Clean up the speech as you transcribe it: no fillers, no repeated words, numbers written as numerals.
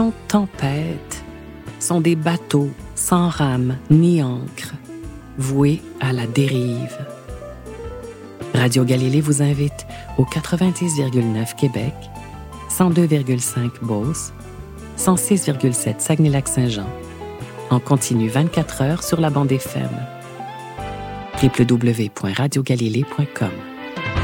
tempête sont des bateaux sans rame ni ancre, voués à la dérive. Radio Galilée vous invite au 90,9 Québec, 102,5 Beauce, 106,7 Saguenay-Lac-Saint-Jean, en continu 24 heures sur la bande FM. www.radiogalilée.com